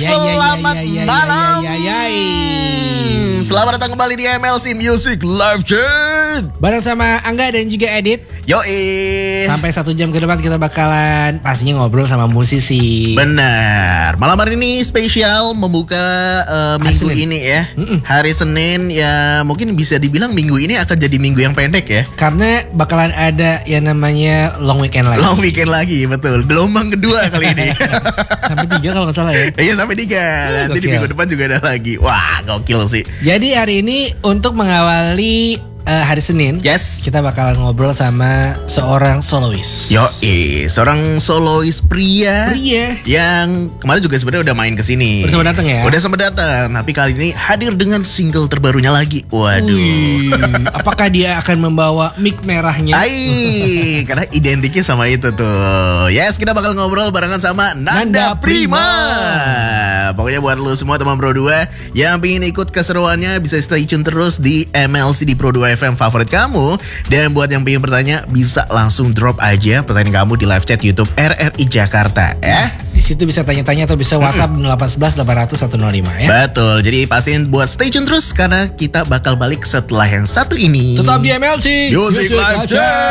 Selamat malam. Selamat datang kembali di MLC Music Live Chat bareng sama Angga dan juga Edit. Yoi. Sampai 1 jam ke depan kita bakalan pastinya ngobrol sama musisi. Benar. Malam hari ini spesial membuka minggu Senin. ini ya. Hari Senin ya, mungkin bisa dibilang minggu ini akan jadi minggu yang pendek ya. Karena bakalan ada yang namanya long weekend lagi. Long weekend lagi, betul. Gelombang kedua kali ini. Sampai 3 kalau nggak salah ya. Iya, sampai 3. Nanti di Gokil. minggu depan juga ada lagi. Wah, gokil sih. Jadi hari ini untuk mengawali hari Senin, Yes. kita bakalan ngobrol sama seorang solois. Yoi, seorang solois pria yang kemarin juga sebenarnya udah main ke sini. Udah sempat datang ya? Udah sempat datang, tapi kali ini hadir dengan single terbarunya lagi. Waduh. Wih, apakah dia akan membawa mic merahnya? Karena identiknya sama itu tuh. Yes, kita bakal ngobrol barengan sama Nanda Prima. Pokoknya buat lu semua teman Pro 2 yang pengen ikut keseruannya bisa stay tune terus di MLC di Pro 2 FM favorit kamu. Dan buat yang pengen bertanya bisa langsung drop aja pertanyaan kamu di live chat YouTube RRI Jakarta ya. Di situ bisa tanya-tanya atau bisa WhatsApp 811 800 105 ya. Betul, jadi pastiin buat stay tune terus karena kita bakal balik setelah yang satu ini. Tetap di MLC Music Live Chat.